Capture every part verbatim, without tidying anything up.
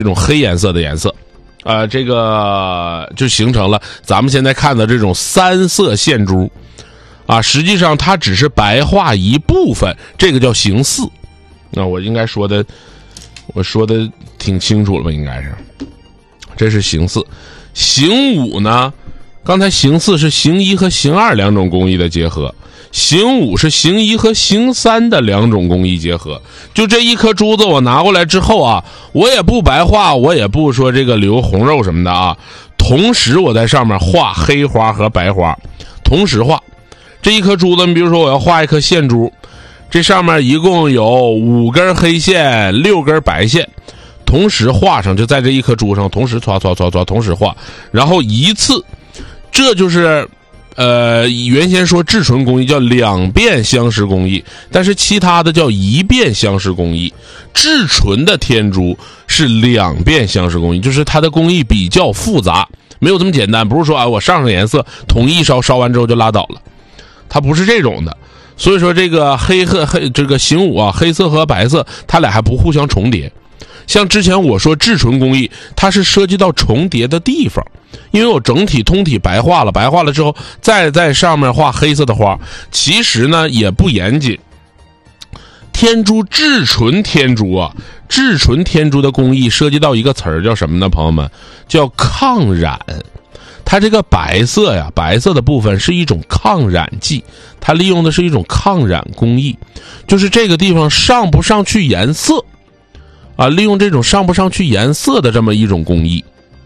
这种黑颜色的颜色，呃，这个就形成了咱们现在看的这种三色线珠，啊，实际上它只是白化一部分，这个叫形似。那我应该说的，我说的挺清楚了吧？应该是，这是形似。形五呢，刚才形似是形一和形二两种工艺的结合。形五是形一和形三的两种工艺结合，就这一颗珠子我拿过来之后啊，我也不白化，我也不说这个留红肉什么的啊，同时我在上面画黑花和白花，同时画。这一颗珠子，你比如说我要画一颗线珠，这上面一共有五根黑线，六根白线，同时画上，就在这一颗珠上同时唰唰唰唰同时画，然后一次，这就是呃，原先说制纯工艺叫两遍相识工艺，但是其他的叫一遍相识工艺。制纯的天珠是两遍相识工艺，就是它的工艺比较复杂，没有这么简单，不是说啊我上上颜色统一烧，烧完之后就拉倒了，它不是这种的。所以说这个黑和黑这个形五啊，黑色和白色，它俩还不互相重叠。像之前我说制纯工艺，它是涉及到重叠的地方，因为我整体通体白化了，白化了之后再在上面画黑色的花，其实呢也不严谨。天珠制纯天珠啊，制纯天珠的工艺涉及到一个词儿叫什么呢？朋友们，叫抗染。它这个白色呀，白色的部分是一种抗染剂，它利用的是一种抗染工艺，就是这个地方上不上去颜色啊，利用这种上不上去颜色的这么一种工艺。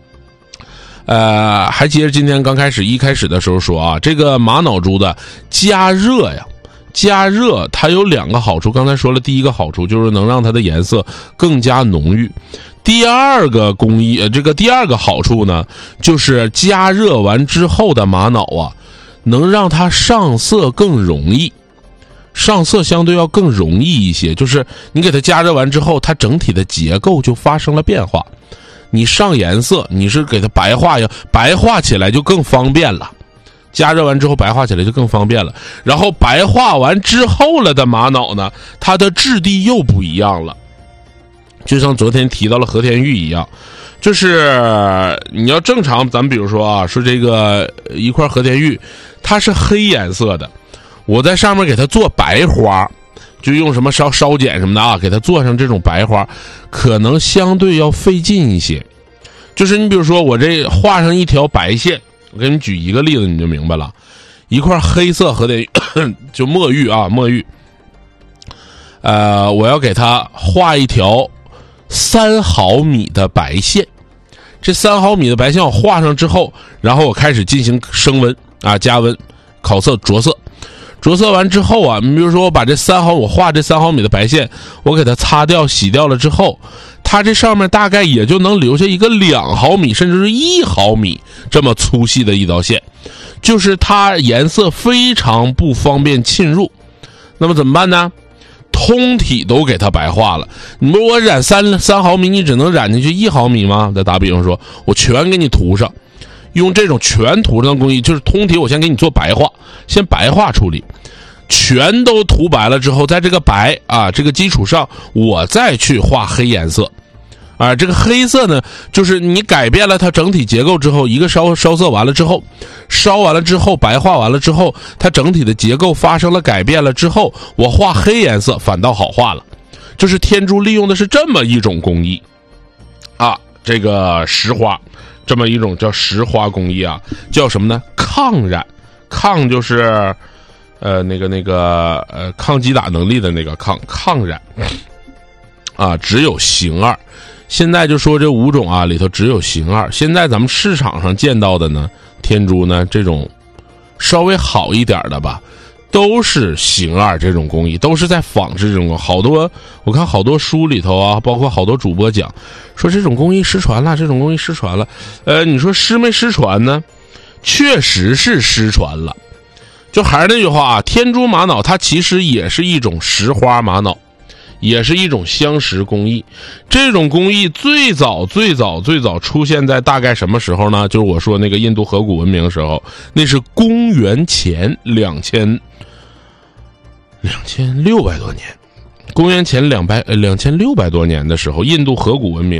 呃，还记得今天刚开始一开始的时候说啊，这个玛瑙珠的加热呀，加热它有两个好处，刚才说了，第一个好处就是能让它的颜色更加浓郁。第二个工艺，呃，这个第二个好处呢，就是加热完之后的玛瑙啊，能让它上色更容易。上色相对要更容易一些，就是你给它加热完之后，它整体的结构就发生了变化。你上颜色，你是给它白化呀，白化起来就更方便了。加热完之后白化起来就更方便了。然后白化完之后了的玛瑙呢，它的质地又不一样了。就像昨天提到了和田玉一样，就是你要正常，咱们比如说啊，说这个一块和田玉，它是黑颜色的，我在上面给它做白花，就用什么烧烧碱什么的啊，给它做上这种白花，可能相对要费劲一些。就是你比如说我这画上一条白线，我给你举一个例子你就明白了。一块黑色和田玉，就墨玉啊，墨玉，呃，我要给它画一条三毫米的白线，这三毫米的白线我画上之后，然后我开始进行升温啊，加温、烤色、着色。着色完之后啊，你比如说我把这三毫，我画这三毫米的白线，我给它擦掉、洗掉了之后，它这上面大概也就能留下一个两毫米甚至是一毫米这么粗细的一道线，就是它颜色非常不方便浸入。那么怎么办呢？通体都给它白化了。你说我染三三毫米，你只能染进去一毫米吗？再打比方说，我全给你涂上，用这种全涂上的工艺，就是通体我先给你做白化，先白化处理，全都涂白了之后，在这个白啊这个基础上，我再去画黑颜色。啊，这个黑色呢，就是你改变了它整体结构之后，一个烧烧色完了之后，烧完了之后，白化完了之后，它整体的结构发生了改变了之后，我画黑颜色反倒好画了。就是天珠利用的是这么一种工艺啊，这个石花，这么一种叫石花工艺啊，叫什么呢？抗染。抗就是呃那个那个呃抗击打能力的那个抗，抗染啊，只有形二。现在就说这五种啊里头只有形二。现在咱们市场上见到的呢，天珠呢这种稍微好一点的吧，都是形二这种工艺，都是在仿制这种工艺。好多我看好多书里头啊，包括好多主播讲说这种工艺失传了，这种工艺失传了。呃，你说失没失传呢？确实是失传了。就还是那句话啊，天珠玛瑙它其实也是一种石花玛瑙，也是一种镶石工艺。这种工艺最早最早最早出现在大概什么时候呢？就是我说那个印度河谷文明的时候，那是公元前两千两千六百多年，公元前两百呃两千六百多年的时候，印度河谷文明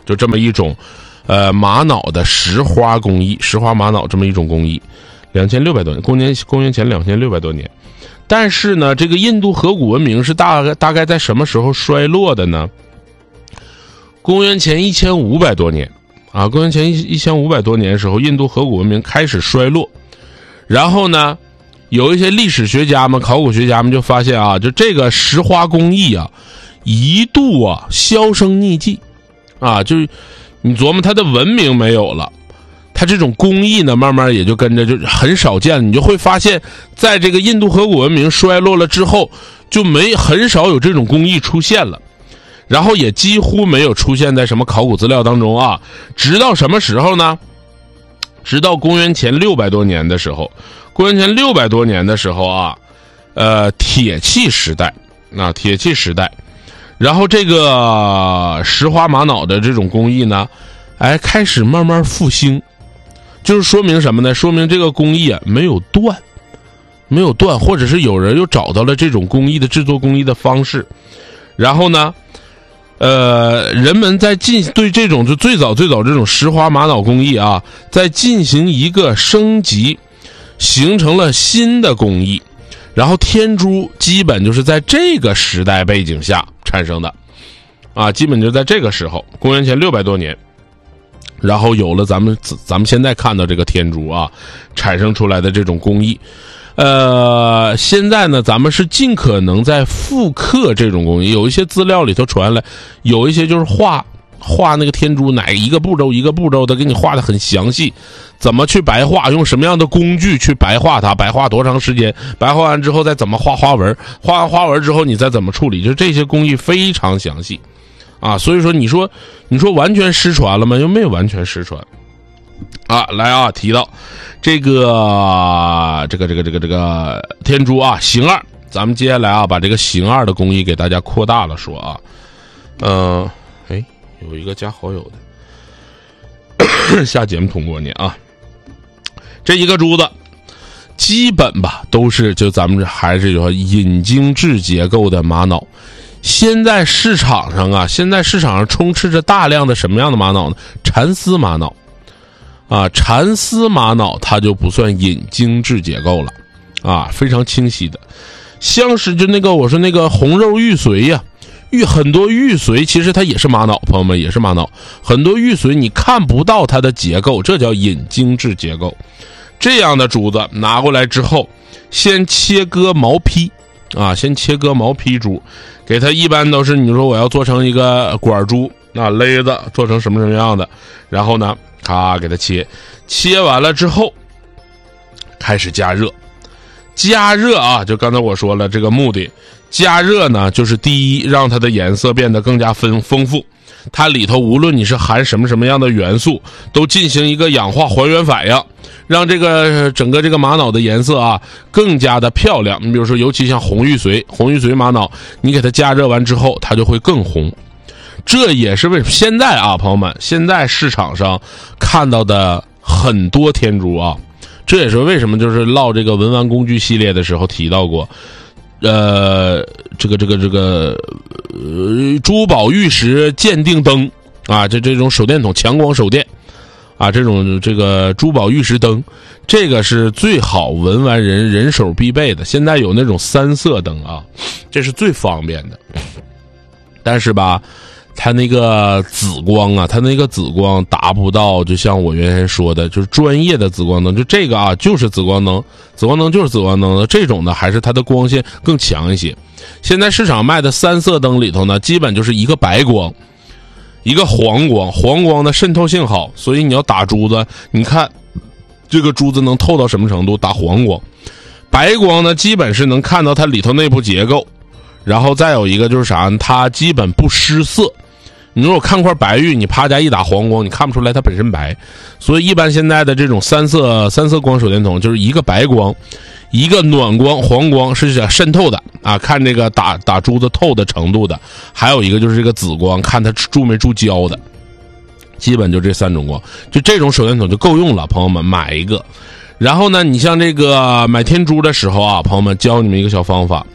就这么一种呃玛瑙的石花工艺，石花玛瑙这么一种工艺，两千六百多年，公元公元前两千六百多年。但是呢，这个印度河谷文明是大概大概在什么时候衰落的呢？公元前一千五百多年啊，公元前一千五百多年的时候，印度河谷文明开始衰落。然后呢，有一些历史学家们、考古学家们就发现啊，就这个石花工艺啊，一度啊销声匿迹啊，就是你琢磨它的文明没有了。它这种工艺呢，慢慢也就跟着就很少见，你就会发现，在这个印度河谷文明衰落了之后，就没很少有这种工艺出现了，然后也几乎没有出现在什么考古资料当中啊。直到什么时候呢？直到公元前六百多年的时候，公元前六百多年的时候啊，呃，铁器时代，啊，铁器时代，然后这个石花玛瑙的这种工艺呢，哎，开始慢慢复兴。就是说明什么呢？说明这个工艺啊没有断，没有断，或者是有人又找到了这种工艺的制作工艺的方式。然后呢，呃，人们在进对这种就最早最早这种石花玛瑙工艺啊，在进行一个升级，形成了新的工艺。然后天珠基本就是在这个时代背景下产生的，啊，基本就在这个时候，公元前六百多年。然后有了咱们咱们现在看到这个天珠啊，产生出来的这种工艺，呃，现在呢，咱们是尽可能在复刻这种工艺。有一些资料里头传来，有一些就是画画那个天珠，哪一个步骤一个步骤的给你画的很详细，怎么去白画，用什么样的工具去白画它，白画多长时间，白画完之后再怎么画花纹，画完花纹之后你再怎么处理，就这些工艺非常详细。啊，所以说你说你说完全失传了吗？又没有完全失传。啊，来啊，提到这个这个这个这个这个天珠啊，形二，咱们接下来啊，把这个形二的工艺给大家扩大了说啊，嗯、呃，哎，有一个加好友的下节目通过你啊，这一个珠子基本吧都是就咱们这还是有引经质结构的玛瑙。现在市场上啊，现在市场上充斥着大量的什么样的玛瑙呢？蚕丝玛瑙，啊，蚕丝玛瑙它就不算引经质结构了，啊，非常清晰的，像是就那个我说那个红肉玉髓呀、啊，玉很多玉髓其实它也是玛瑙，朋友们也是玛瑙，很多玉髓你看不到它的结构，这叫引经质结构。这样的珠子拿过来之后，先切割毛坯。啊，先切割毛坯珠，给它一般都是你说我要做成一个管珠，那勒子做成什么什么样的，然后呢，咔给它切，切完了之后开始加热，加热啊，就刚才我说了这个目的，加热呢就是第一让它的颜色变得更加丰丰富，它里头无论你是含什么什么样的元素，都进行一个氧化还原反应。让这个整个这个玛瑙的颜色啊更加的漂亮。你比如说，尤其像红玉髓，红玉髓玛瑙，你给它加热完之后，它就会更红。这也是为什么现在啊，朋友们，现在市场上看到的很多天珠啊，这也是为什么就是唠这个文玩工具系列的时候提到过，呃，这个这个这个呃珠宝玉石鉴定灯啊，这这种手电筒强光手电。啊，这种这个珠宝玉石灯，这个是最好文玩人人手必备的。现在有那种三色灯啊，这是最方便的。但是吧，它那个紫光啊，它那个紫光达不到，就像我原先说的，就是专业的紫光灯，就这个啊，就是紫光灯，紫光灯就是紫光灯的这种呢，还是它的光线更强一些。现在市场卖的三色灯里头呢，基本就是一个白光。一个黄光，黄光的渗透性好，所以你要打珠子，你看这个珠子能透到什么程度？打黄光。白光呢，基本是能看到它里头内部结构，然后再有一个就是啥呢？它基本不失色。你如果看块白玉，你啪家一打黄光，你看不出来它本身白。所以一般现在的这种三色三色光手电筒，就是一个白光，一个暖光黄光是想渗透的啊，看这个打打珠子透的程度的，还有一个就是这个紫光，看它注没注胶的。基本就这三种光，就这种手电筒就够用了，朋友们买一个。然后呢，你像这个买天珠的时候啊，朋友们教你们一个小方法，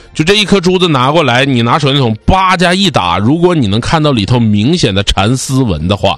就这一颗珠子拿过来，你拿手电筒叭加一打，如果你能看到里头明显的蚕丝纹的话，